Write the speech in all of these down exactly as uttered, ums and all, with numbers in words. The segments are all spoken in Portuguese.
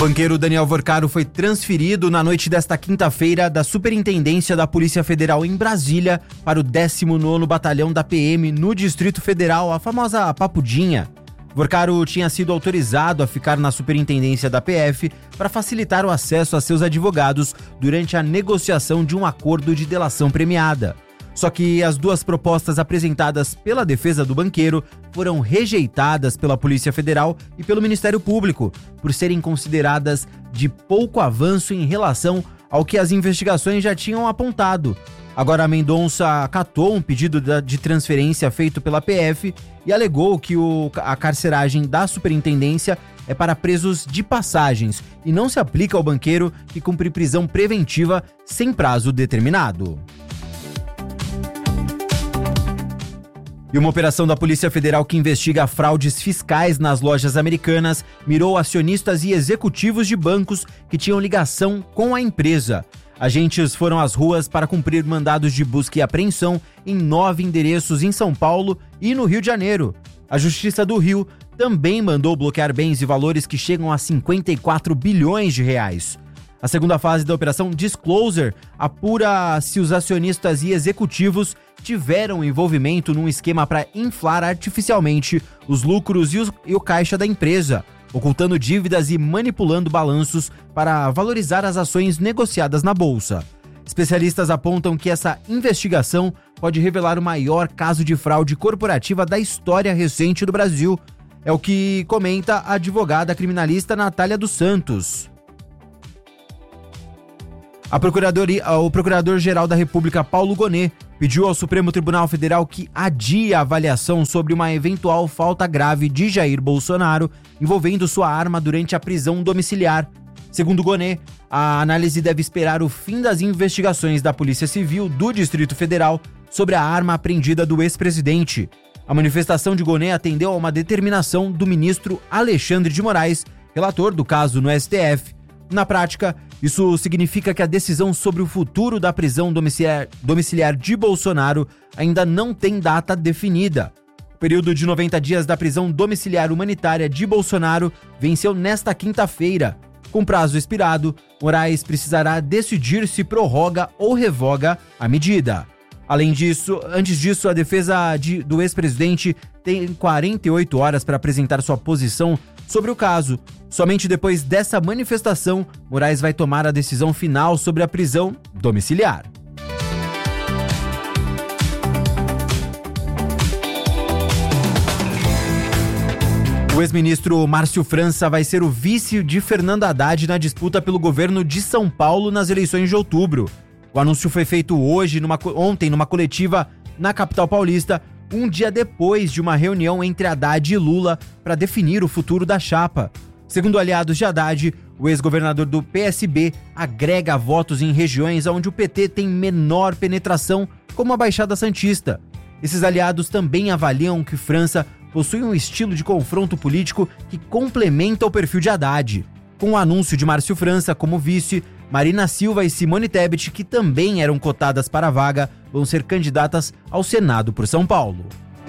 banqueiro Daniel Vorcaro foi transferido na noite desta quinta-feira da Superintendência da Polícia Federal em Brasília para o décimo nono Batalhão da P M no Distrito Federal, a famosa Papudinha. Vorcaro tinha sido autorizado a ficar na Superintendência da P F para facilitar o acesso a seus advogados durante a negociação de um acordo de delação premiada. Só que as duas propostas apresentadas pela defesa do banqueiro foram rejeitadas pela Polícia Federal e pelo Ministério Público, por serem consideradas de pouco avanço em relação ao que as investigações já tinham apontado. Agora, Mendonça acatou um pedido de transferência feito pela P F e alegou que o, a carceragem da superintendência é para presos de passagens e não se aplica ao banqueiro que cumpre prisão preventiva sem prazo determinado. E uma operação da Polícia Federal que investiga fraudes fiscais nas lojas americanas mirou acionistas e executivos de bancos que tinham ligação com a empresa. Agentes foram às ruas para cumprir mandados de busca e apreensão em nove endereços em São Paulo e no Rio de Janeiro. A Justiça do Rio também mandou bloquear bens e valores que chegam a cinquenta e quatro bilhões de reais. A segunda fase da Operação Disclosure apura se os acionistas e executivos tiveram envolvimento num esquema para inflar artificialmente os lucros e, os, e o caixa da empresa, ocultando dívidas e manipulando balanços para valorizar as ações negociadas na bolsa. Especialistas apontam que essa investigação pode revelar o maior caso de fraude corporativa da história recente do Brasil. É o que comenta a advogada criminalista Natália dos Santos. A procuradoria, o Procurador-Geral da República, Paulo Gonet, pediu ao Supremo Tribunal Federal que adie a avaliação sobre uma eventual falta grave de Jair Bolsonaro envolvendo sua arma durante a prisão domiciliar. Segundo Gonet, a análise deve esperar o fim das investigações da Polícia Civil do Distrito Federal sobre a arma apreendida do ex-presidente. A manifestação de Gonet atendeu a uma determinação do ministro Alexandre de Moraes, relator do caso no S T F. Na prática, isso significa que a decisão sobre o futuro da prisão domiciliar, domiciliar de Bolsonaro ainda não tem data definida. O período de noventa dias da prisão domiciliar humanitária de Bolsonaro venceu nesta quinta-feira. Com prazo expirado, Moraes precisará decidir se prorroga ou revoga a medida. Além disso, antes disso, a defesa de, do ex-presidente tem quarenta e oito horas para apresentar sua posição sobre o caso. Somente depois dessa manifestação, Moraes vai tomar a decisão final sobre a prisão domiciliar. O ex-ministro Márcio França vai ser o vice de Fernando Haddad na disputa pelo governo de São Paulo nas eleições de outubro. O anúncio foi feito hoje, numa, ontem, numa coletiva na capital paulista, um dia depois de uma reunião entre Haddad e Lula para definir o futuro da chapa. Segundo aliados de Haddad, o ex-governador do P S B agrega votos em regiões onde o P T tem menor penetração, como a Baixada Santista. Esses aliados também avaliam que França possui um estilo de confronto político que complementa o perfil de Haddad. Com o anúncio de Márcio França como vice, Marina Silva e Simone Tebet, que também eram cotadas para a vaga, vão ser candidatas ao Senado por São Paulo.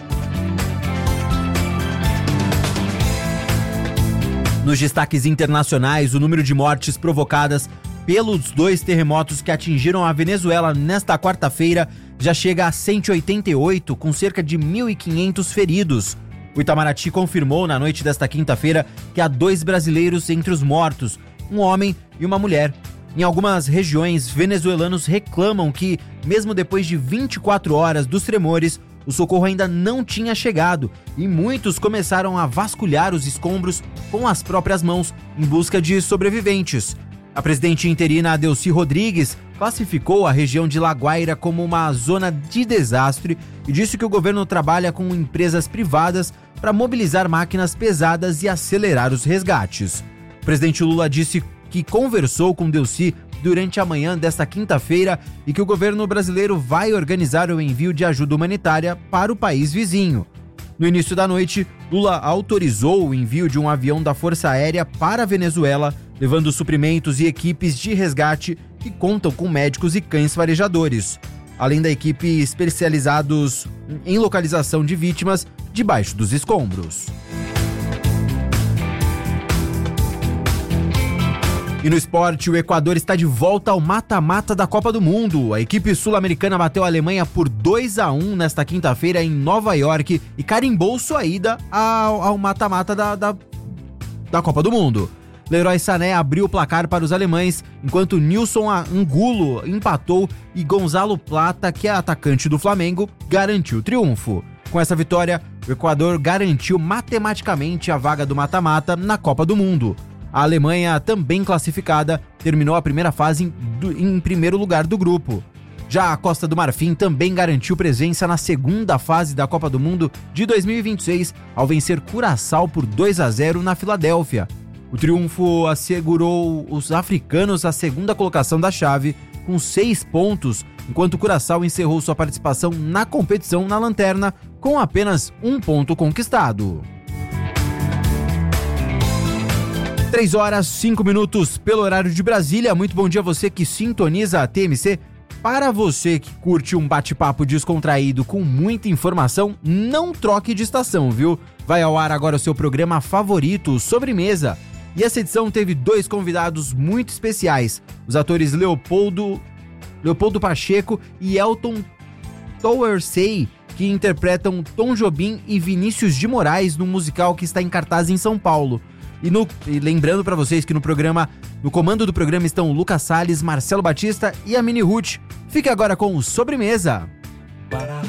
Nos destaques internacionais, o número de mortes provocadas pelos dois terremotos que atingiram a Venezuela nesta quarta-feira já chega a cento e oitenta e oito, com cerca de mil e quinhentos feridos. O Itamaraty confirmou na noite desta quinta-feira que há dois brasileiros entre os mortos, um homem e uma mulher. Em algumas regiões, venezuelanos reclamam que, mesmo depois de vinte e quatro horas dos tremores, o socorro ainda não tinha chegado e muitos começaram a vasculhar os escombros com as próprias mãos em busca de sobreviventes. A presidente interina Delcy Rodrigues classificou a região de La Guaira como uma zona de desastre e disse que o governo trabalha com empresas privadas para mobilizar máquinas pesadas e acelerar os resgates. O presidente Lula disse que conversou com Delcy durante a manhã desta quinta-feira e que o governo brasileiro vai organizar o envio de ajuda humanitária para o país vizinho. No início da noite, Lula autorizou o envio de um avião da Força Aérea para a Venezuela, levando suprimentos e equipes de resgate que contam com médicos e cães farejadores, além da equipe especializados em localização de vítimas debaixo dos escombros. E no esporte, o Equador está de volta ao mata-mata da Copa do Mundo. A equipe sul-americana bateu a Alemanha por dois a um nesta quinta-feira em Nova York e carimbou sua ida ao, ao mata-mata da, da, da Copa do Mundo. Leroy Sané abriu o placar para os alemães, enquanto Nilson Angulo empatou e Gonzalo Plata, que é atacante do Flamengo, garantiu o triunfo. Com essa vitória, o Equador garantiu matematicamente a vaga do mata-mata na Copa do Mundo. A Alemanha, também classificada, terminou a primeira fase em, em primeiro lugar do grupo. Já a Costa do Marfim também garantiu presença na segunda fase da Copa do Mundo de dois mil e vinte e seis, ao vencer Curaçao por dois a zero na Filadélfia. O triunfo assegurou os africanos a segunda colocação da chave, com seis pontos, enquanto Curaçao encerrou sua participação na competição na lanterna com apenas um ponto conquistado. três horas, cinco minutos pelo horário de Brasília. Muito bom dia a você que sintoniza a T M C. Para você que curte um bate-papo descontraído com muita informação, não troque de estação, viu? Vai ao ar agora o seu programa favorito, Sobremesa. E essa edição teve dois convidados muito especiais, os atores Leopoldo, Leopoldo Pacheco e Elton Towersey, que interpretam Tom Jobim e Vinícius de Moraes no musical que está em cartaz em São Paulo. E, no, e lembrando para vocês que no programa, no comando do programa estão Lucas Salles, Marcelo Batista e a Mini Ruth. Fique agora com o Sobremesa.